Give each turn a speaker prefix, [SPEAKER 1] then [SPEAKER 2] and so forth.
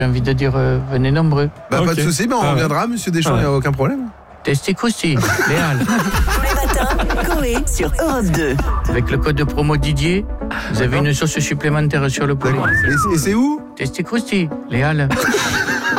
[SPEAKER 1] J'ai envie de dire, venez nombreux.
[SPEAKER 2] Pas de souci, on reviendra, monsieur Deschamps, il n'y a aucun problème.
[SPEAKER 1] Testicousti, Léal.
[SPEAKER 3] Tous les matins, Coé sur Europe 2.
[SPEAKER 1] Avec le code de promo Didier, vous avez une sauce supplémentaire sur le poulet.
[SPEAKER 2] Et c'est où?
[SPEAKER 1] Testicousti, Léal.